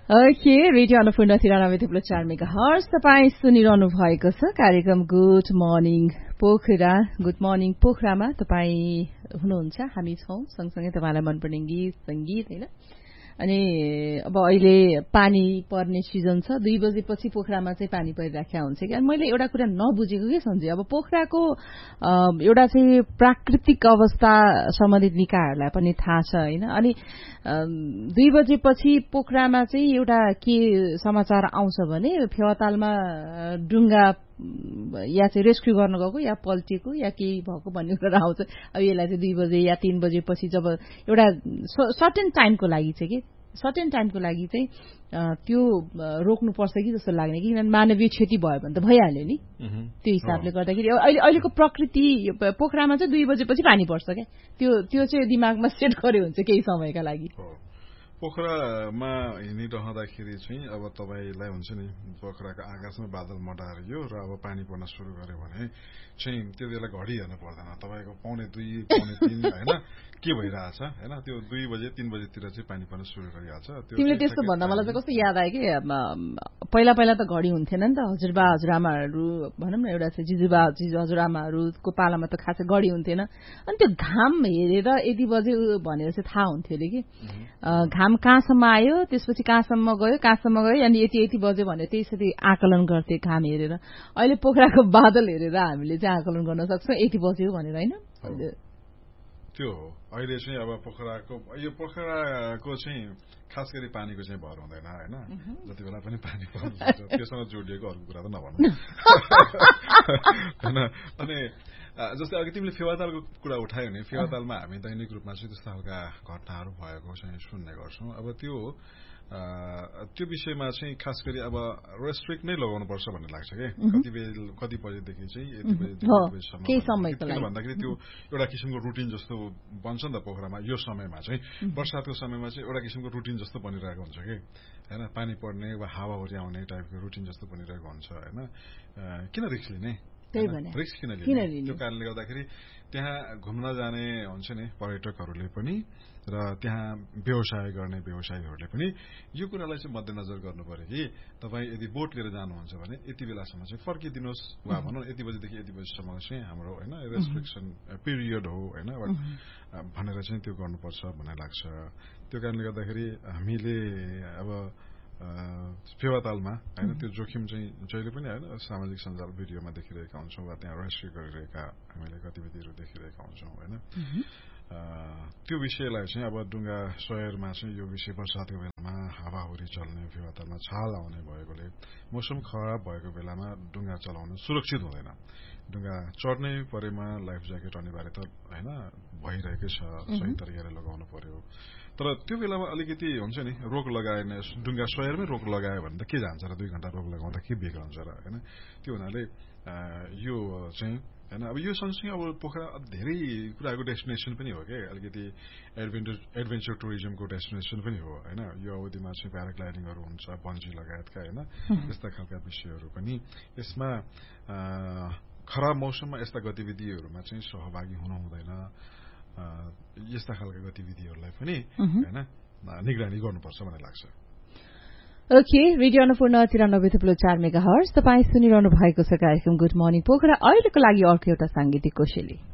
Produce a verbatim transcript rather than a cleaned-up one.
Okay radio Annapurna तिरानब्बे थुप्रो चार मेगा हर्स तपाईँ सुनिरहनु भएको छ कार्यक्रम good morning Pokhara. Good morning पोखरामा तपाईँ हुनुहुन्छ, हामी छौं सँगसँगै तपाईँलाई मनपर्ने गीत संगीत हैन। अनि अब अहिले पानी पर्ने सिजन छ, दुई बजेपछि पोखरामा चाहिँ पानी परिराख्या हुन्छ कि। अनि मैले एउटा कुरा नबुझेको के सन्जय, अब पोखराको एउटा चाहिँ प्राकृतिक अवस्था सम्बन्धित निकायहरूलाई पनि थाहा छ हैन। अनि दुई बजेपछि पोखरामा चाहिँ एउटा के समाचार आउँछ भने फेवातालमा डुङ्गा या चाहिँ रेस्क्यु गर्न गएको या पल्टेको या केही भएको भन्ने कुरा आउँछ। अब यसलाई चाहिँ दुई बजे या तीन बजेपछि जब एउटा सर्टेन टाइमको लागि चाहिँ के सर्टेन टाइमको लागि चाहिँ त्यो रोक्नुपर्छ कि जस्तो लाग्ने कि मानवीय क्षति भयो भने त भइहाल्यो नि। त्यो हिसाबले गर्दाखेरि अहिले अहिलेको प्रकृति पोखरामा चाहिँ दुई बजेपछि पानी पर्छ क्या, त्यो त्यो चाहिँ दिमागमा सेट गरे हुन्छ केही समयका लागि। पोखरामा हिँडिरहँदाखेरि चाहिँ अब तपाईँलाई हुन्छ नि पोखराको आकाशमा बादल मटारियो र अब पानी पर्न सुरु गर्यो भने चाहिँ त्यो बेला घडी हेर्नु पर्दैन, तपाईँको पौने दुई पौने तीन होइन के भइरहेछ होइन, त्यो दुई बजे तीन बजेतिर चाहिँ पानी पर्न सुरु गरिहाल्छ। तिमीले त्यस्तो भन्दा मलाई चाहिँ कस्तो याद आयो कि पहिला पहिला त घडी हुन्थेन नि त, हजुरबा हजुरआमाहरू भनौँ न एउटा चाहिँ जिजुबा हजुरआमाहरूको पालामा त खासै घडी हुन्थेन। अनि त्यो घाम हेरेर यति बजे भनेर चाहिँ थाहा हुन्थ्यो अरे कि घाम कहाँसम्म आयो, त्यसपछि कहाँसम्म गयो कहाँसम्म गयो अनि यति यति बज्यो भनेर त्यसरी आकलन गर्थे घाम हेरेर। अहिले पोखराको बादल हेरेर हामीले चाहिँ आकलन गर्न सक्छौँ यति बज्यो भनेर होइन। त्यो हो अहिले चाहिँ अब पोखराको यो पोखराको चाहिँ खास गरी पानीको चाहिँ भर हुँदैन होइन, जति बेला पनि पानी पर्छ त्योसँग जोडिएको अर्को कुरा त नभन्नु होइन। अनि जस्तै अघि तिमीले फेवातालको कुरा उठायो भने फेवातालमा हामी दैनिक रूपमा चाहिँ त्यस्ता खालका घटनाहरू भएको चाहिँ सुन्ने गर्छौँ। अब त्यो त्यो विषयमा चाहिँ खास गरी अब रेस्ट्रिक्ट नै लगाउनुपर्छ भन्ने लाग्छ कि कति बेला कति बजेदेखि चाहिँ यति बजेसम्म, किन भन्दाखेरि त्यो एउटा किसिमको रुटिन जस्तो बन्छ नि त पोखरामा। यो समयमा चाहिँ बर्सातको समयमा चाहिँ एउटा किसिमको रुटिन जस्तो बनिरहेको हुन्छ कि होइन, पानी पर्ने वा हावाहुरी आउने टाइपको रुटिन जस्तो बनिरहेको हुन्छ होइन। किन रिस्क लिने, रिस्क किन लिने? त्यो कारणले गर्दाखेरि त्यहाँ घुम्न जाने हुन्छ नि पर्यटकहरूले पनि र त्यहाँ व्यवसाय गर्ने व्यवसायीहरूले पनि यो कुरालाई चाहिँ मध्यनजर गर्नु पर्यो कि तपाईँ यदि बोट लिएर जानुहुन्छ भने यति बेलासम्म चाहिँ फर्किदिनुहोस् वा भनौँ यति बजेदेखि यति बजीसम्म चाहिँ हाम्रो होइन रेस्ट्रिक्सन पिरियड हो होइन भनेर चाहिँ त्यो गर्नुपर्छ भन्ने लाग्छ। त्यो कारणले गर्दाखेरि हामीले अब फेवातालमा होइन त्यो जोखिम चाहिँ जहिले पनि होइन सामाजिक सञ्जाल भिडियोमा देखिरहेका हुन्छौँ वा त्यहाँ रेस्क्यु गरिरहेका हामीले गतिविधिहरू देखिरहेका हुन्छौँ होइन। त्यो विषयलाई चाहिँ अब डुङ्गा शहरमा चाहिँ यो विषय बर्सातको बेलामा हावाहुरी चल्ने फेवातालमा छाल आउने भएकोले मौसम खराब भएको बेलामा डुङ्गा चलाउनु सुरक्षित हुँदैन। डुङ्गा चढ्ने परेमा लाइफ ज्याकेट अनिवार्य त होइन भइरहेकै छ, सही तरिकाले लगाउनु पर्यो। तर त्यो बेलामा अलिकति हुन्छ नि रोक लगाएन, डुङ्गा सयरमै रोक लगायो भने त के जान्छ र दुई घण्टा रोक लगाउँदा के बिग्रन्छ र होइन। त्यो हुनाले यो चाहिँ होइन अब यो सँगसँगै अब पोखरा धेरै कुराको डेस्टिनेसन पनि हो क्या, अलिकति एडभेन्चर एडभेन्चर टुरिज्मको डेस्टिनेसन पनि हो होइन। यो अवधिमा चाहिँ प्याराग्लाइडिङहरू हुन्छ, बन्जी लगायतका होइन यस्ता खालका विषयहरू पनि यसमा खराब मौसममा यस्ता गतिविधिहरूमा चाहिँ सहभागी हुनु हुँदैन। यस्ता खालका गतिविधिहरूलाई पनि होइन निगरानी गर्नुपर्छ भन्ने लाग्छ। ओके रेडियो अन्नपूर्ण तिरानब्बे थुप्रो चार मेगा हर्स तपाईँ सुनिरहनु भएको छ कार्यक्रम गुड मर्निङ पोखरा। अहिलेको लागि अर्को एउटा सांगीतिक कोसेली।